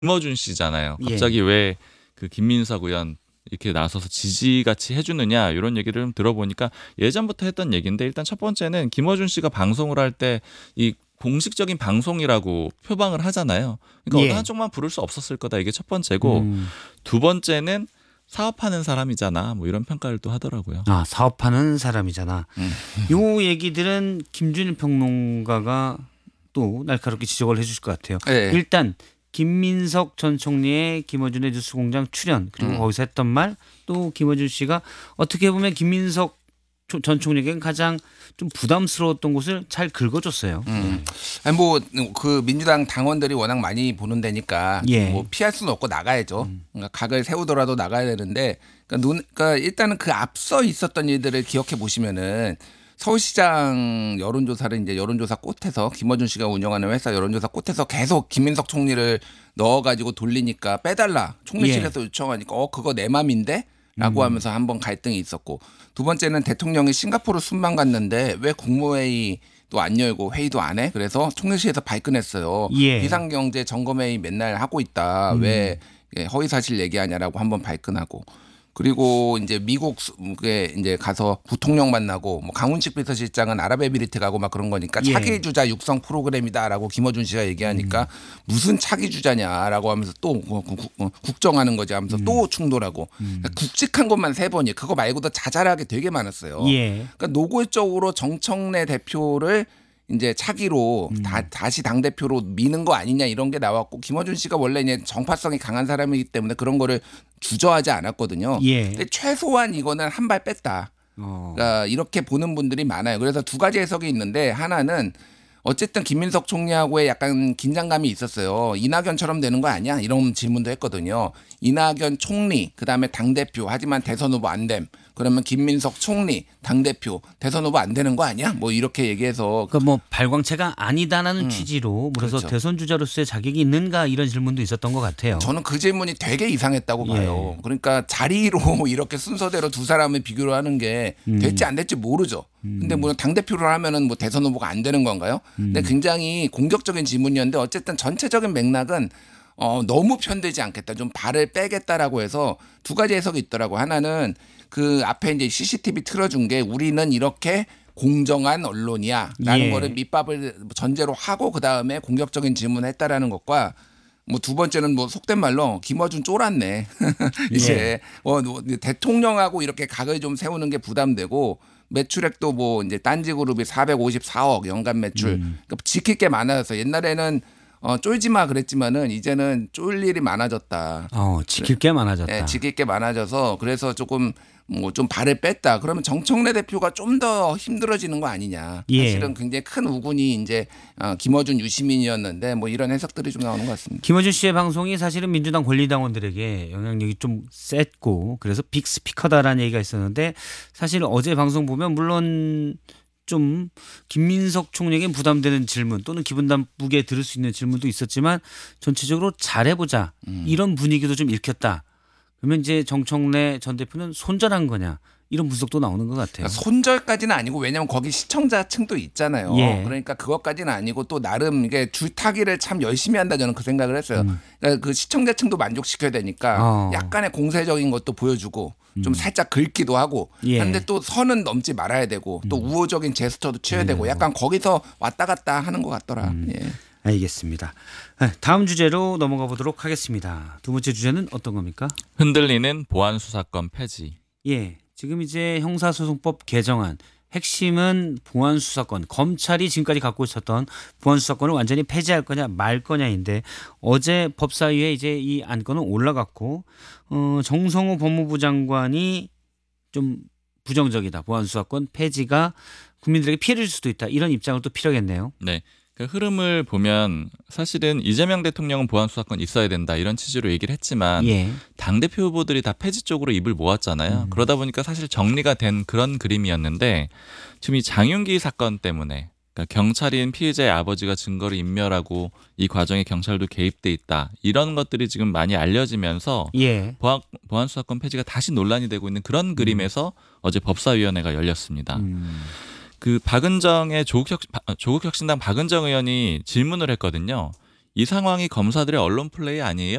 김어준 씨잖아요. 예. 갑자기 왜 그 김민석 의원 이렇게 나서서 지지같이 해주느냐 이런 얘기를 좀 들어보니까 예전부터 했던 얘기인데 일단 첫 번째는 김어준 씨가 방송을 할 때 이 공식적인 방송이라고 표방을 하잖아요. 그러니까 예. 어느 한쪽만 부를 수 없었을 거다 이게 첫 번째고 두 번째는 사업하는 사람이잖아 뭐 이런 평가를 또 하더라고요. 아, 사업하는 사람이잖아. 요 얘기들은 김준일 평론가가 또 날카롭게 지적을 해주실 것 같아요. 네. 일단 김민석 전 총리의 김어준의 뉴스공장 출연 그리고 거기서 했던 말 또 김어준 씨가 어떻게 보면 김민석 전 총리에게는 가장 좀 부담스러웠던 곳을 잘 긁어줬어요. 아니 뭐그 민주당 당원들이 워낙 많이 보는 데니까 예. 뭐 피할 수는 없고 나가야죠. 그러니까 각을 세우더라도 나가야 되는데 그러니까 일단은 그 앞서 있었던 일들을 기억해 보시면은 서울시장 여론조사를 이제 여론조사 꽃에서 김어준 씨가 운영하는 회사 여론조사 꽃에서 계속 김민석 총리를 넣어가지고 돌리니까 빼달라 총리실에서 요청하니까 그거 내 맘인데? 라고 하면서 한번 갈등이 있었고 두 번째는 대통령이 싱가포르 순방 갔는데 왜 국무회의도 안 열고 회의도 안 해? 그래서 총리실에서 발끈했어요. 예. 비상경제 점검회의 맨날 하고 있다. 왜 허위사실 얘기하냐라고 한번 발끈하고 그리고 이제 미국에 이제 가서 부통령 만나고 뭐 강훈식 비서실장은 아랍에미리트 가고 막 그런 거니까 예. 차기 주자 육성 프로그램이다라고 김어준 씨가 얘기하니까 무슨 차기 주자냐라고 하면서 또 국정하는 거지 하면서 또 충돌하고 그러니까 굵직한 것만 세 번이 그거 말고도 자잘하게 되게 많았어요. 예. 그러니까 노골적으로 정청래 대표를 이제 차기로 다시 당 대표로 미는 거 아니냐 이런 게 나왔고 김어준 씨가 원래 이제 정파성이 강한 사람이기 때문에 그런 거를 주저하지 않았거든요. 예. 근데 최소한 이거는 한 발 뺐다. 그러니까 이렇게 보는 분들이 많아요. 그래서 두 가지 해석이 있는데 하나는 어쨌든 김민석 총리하고의 약간 긴장감이 있었어요. 이낙연처럼 되는 거 아니야? 이런 질문도 했거든요. 이낙연 총리, 그다음에 당대표, 하지만 대선 후보 안 됨. 그러면 김민석 총리, 당대표, 대선 후보 안 되는 거 아니야? 뭐 이렇게 얘기해서 그러니까 뭐 발광체가 아니다라는 취지로 그래서 그렇죠. 대선 주자로서의 자격이 있는가 이런 질문도 있었던 것 같아요. 저는 그 질문이 되게 이상했다고 봐요. 그러니까 자리로 이렇게 순서대로 두 사람을 비교를 하는 게 될지 안 될지 모르죠. 근데 뭐 당대표를 하면은 뭐 대선 후보가 안 되는 건가요? 근데 굉장히 공격적인 질문이었는데 어쨌든 전체적인 맥락은 너무 편들지 않겠다. 좀 발을 빼겠다라고 해서 두 가지 해석이 있더라고. 하나는 그 앞에 이제 CCTV 틀어준 게 우리는 이렇게 공정한 언론이야라는 예. 거를 밑밥을 전제로 하고 그 다음에 공격적인 질문을 했다라는 것과 뭐 두 번째는 뭐 속된 말로 김어준 쫄았네. 이제 대통령하고 이렇게 각을 좀 세우는 게 부담되고 매출액도 뭐 이제 딴지그룹이 454억 연간 매출 그러니까 지킬 게 많아서 옛날에는 쫄지 마 그랬지만은 이제는 쫄 일이 많아졌다. 지킬 게 많아졌다. 네, 지킬 게 많아져서 그래서 조금 뭐 좀 발을 뺐다. 그러면 정청래 대표가 좀 더 힘들어지는 거 아니냐. 예. 사실은 굉장히 큰 우군이 이제 김어준 유시민이었는데 뭐 이런 해석들이 좀 나오는 것 같습니다. 김어준 씨의 방송이 사실은 민주당 권리당원들에게 영향력이 좀 셌고 그래서 빅스피커다라는 얘기가 있었는데 사실 어제 방송 보면 물론 좀 김민석 총리에게 부담되는 질문 또는 기분 나쁘게 들을 수 있는 질문도 있었지만 전체적으로 잘해보자 이런 분위기도 좀 읽혔다. 그러면 이제 정청래 전 대표는 손절한 거냐 이런 분석도 나오는 것 같아요. 손절까지는 아니고 왜냐하면 거기 시청자층도 있잖아요. 예. 그러니까 그것까지는 아니고 또 나름 이게 줄타기를 참 열심히 한다 저는 그 생각을 했어요. 그러니까 그 시청자층도 만족시켜야 되니까 약간의 공세적인 것도 보여주고 좀 살짝 긁기도 하고 예. 그런데 또 선은 넘지 말아야 되고 또 우호적인 제스처도 취해야 되고 약간 거기서 왔다 갔다 하는 것 같더라. 예. 알겠습니다. 다음 주제로 넘어가 보도록 하겠습니다. 두 번째 주제는 어떤 겁니까? 흔들리는 보안수사권 폐지. 예, 지금 이제 형사소송법 개정안 핵심은 보안수사권, 검찰이 지금까지 갖고 있었던 보안수사권을 완전히 폐지할 거냐 말 거냐인데 어제 법사위에 이제 이 안건은 올라갔고 정성호 법무부 장관이 좀 부정적이다. 보안수사권 폐지가 국민들에게 피해를 줄 수도 있다. 이런 입장을 또 피력했네요. 네. 그 흐름을 보면 사실은 이재명 대통령은 보안수사권 있어야 된다 이런 취지로 얘기를 했지만 예. 당대표 후보들이 다 폐지 쪽으로 입을 모았잖아요. 그러다 보니까 사실 정리가 된 그런 그림이었는데 지금 이 장윤기 사건 때문에 그러니까 경찰인 피해자의 아버지가 증거를 인멸하고 이 과정에 경찰도 개입돼 있다. 이런 것들이 지금 많이 알려지면서 예. 보안수사권 폐지가 다시 논란이 되고 있는 그런 그림에서 어제 법사위원회가 열렸습니다. 그 박은정의 조국혁신당 박은정 의원이 질문을 했거든요. 이 상황이 검사들의 언론 플레이 아니에요?